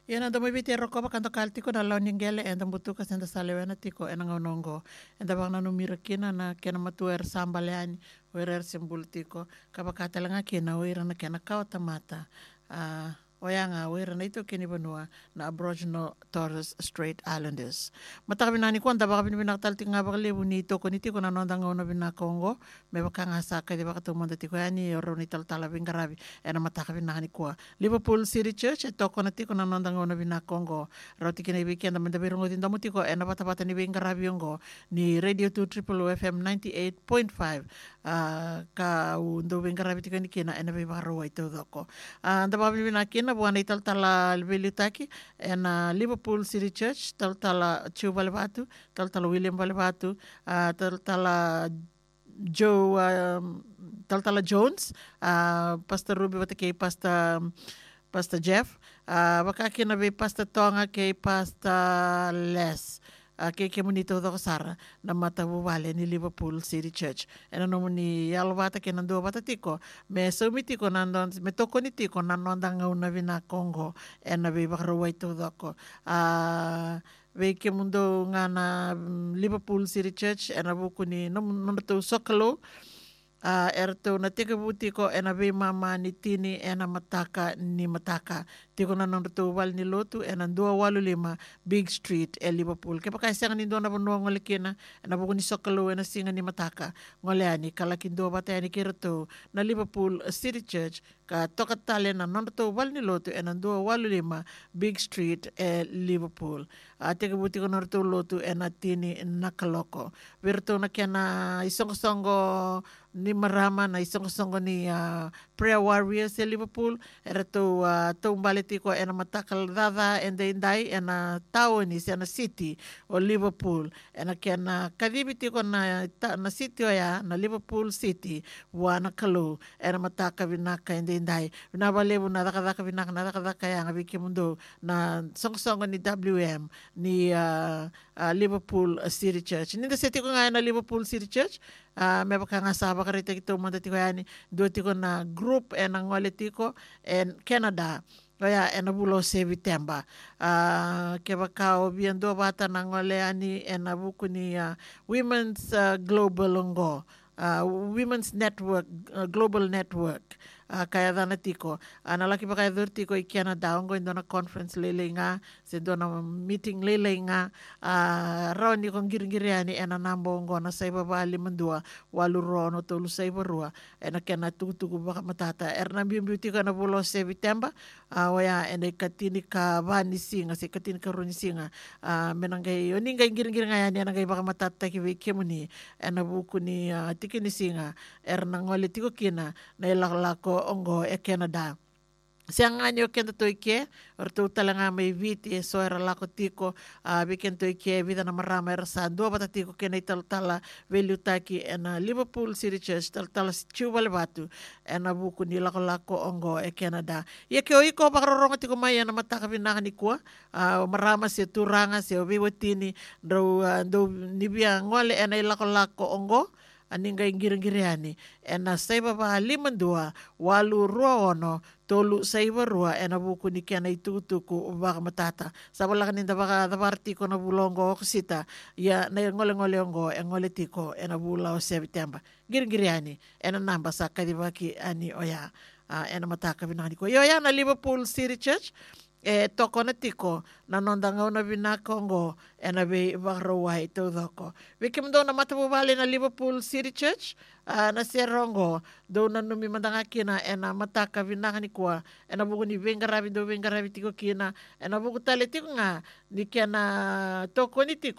Yana da mabiti rokoba kanto kaltiko na law ningele enda butuka senda salewena tiko ena ngonongo enda bang nanu mirakina na kena matuer sambaleani werer simbul tiko kaba katalenga kena wira na kena kauta mata oyanga wira na ito kini banua na Aboriginal Torres Strait Islanders mata kabinani ko anda baka binibinak talti nga baka lebu ni ito ko niti ko na nonda nga una Kongo me baka nga saka di baka tumanda tiko yani oro ni taltala bingarabi ena mata kabinani ko Liverpool City Church ito ko nati ko na nonda nga una Kongo roti kina ibiki anda manda birungo tinda mutiko ena bata ni bingarabi yongo ni Radio 2 Triple FM 98.5 ka undo bingarabi tiko ni kina ena bibaro ito doko anda baka binibinak kina buwan ital tala Belutaki ena Liverpool City Church tal tala Chu Balebatu tal tala William Balebatu tal tala Joe tal tala Jones Pastor Ruby batake Pastor Jeff baka kina be Pastor Tonga ke Pastor Les ke munito do sara na matabu wale ni Liverpool City Church ena no ni yalwata ke nando bata tiko me somiti ko nandon me toko ni tiko nanonda ngauna vina Kongo ena be bakrawai to doko ve ke mundo ngana Liverpool City Church ena buku ni no to sokalo erto na teka butiko ena be mama ni tini ena mataka ni mataka tiko na nang wal ni lotu ena 285 Big Street Liverpool ke pakai sang ni do na buno ngole kena ena buku ni sokalo ena singa ni mataka ngole ani kalakin do bata ni kirto na Liverpool City Church ka toka tale na nang wal ni lotu ena 285 Big Street Liverpool teka butiko na lotu ena tini nakaloko virto na kena isong-songo ni marama na isong-songo ni prayer warriors sa Liverpool era to baliti ko ena matakal dada and indai ena tao ni sa na city o Liverpool ena kena kadibiti ko na city o ya na Liverpool City wana kalu ena mataka binaka and indai binabalebu na daka binaka na daka yang abiki mundo na song-songo ni WM ni Liverpool City Church ninda city ko nga na Liverpool City Church may baka nga saba ka rito ito manda tiko yani do tiko na group en ang wale tiko en Canada kaya en abulo September ke baka obian do bata nang wale ani en abuku ni Women's Global Longo Women's Network Global Network kaya dana tiko analaki pa kaya dur tiko i Canada ongo indo na conference lele nga se do na meeting lele nga rawan ni kong giring-giriani ena nambo ongo na sa ibabali mandua walu rono tolu sa ibarua ena kena tutuku baka matata erna bimbi tiko na bulo September waya ena katini ka bani singa se katini ka runi singa menangay oningay giring-giring nga yani enangay baka matata kiwi kemuni ena buku ni tiki ni singa erna ngoli tiko kina na ilaklako ongo Canada. Siang anyo kenta toike orto talanga may viti so era lako tiko biken toike vida na marama era sa dua bata tiko kena italtala Belutaki ena Liverpool City Church taltala Chu Balebatu ena buku ni lako ongo Canada. Ia ke oiko pakaroronga tiko maya na mataka binaka ni kuwa marama si turanga si obiwatini do nibia ngole ena lako ongo aningay giring-giriani ena saiba ba 52 821 tolu saiba rua ena buku ni kena itutuku baka matata sabala kaninda baka dabarti ko na bulongo kusita ya na ngole ongo ngole tiko ena bulao September giring-giriani ena namba sa kadibaki ani oya ena mataka binani ko yo ya na Liverpool City Church toko na tiko na nondangaw na binakongo ena be bakrawai to doko wikim do na matabubali na Liverpool City Church na serongo do na numimandanga kina ena mataka binaka ni kuwa ena buku ni bengarabi tiko kina ena buku tali tiko nga ni kena toko ni tiko